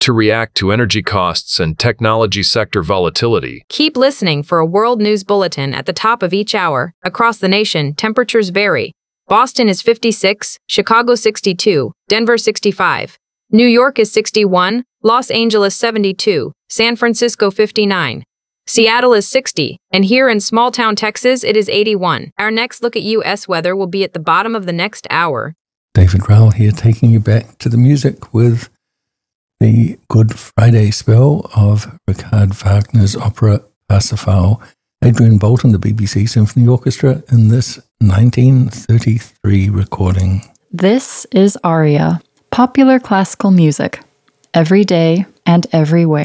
to react to energy costs and technology sector volatility. Keep listening for a world news bulletin at the top of each hour. Across the nation, temperatures vary. Boston is 56, Chicago 62, Denver 65. New York is 61, Los Angeles 72, San Francisco 59. Seattle is 60, and here in small-town Texas, it is 81. Our next look at U.S. weather will be at the bottom of the next hour. David Rowell here, taking you back to the music with the Good Friday spell of Richard Wagner's opera Parsifal. Adrian Bolton, the BBC Symphony Orchestra, in this 1933 recording. This is Aria, popular classical music, every day and everywhere.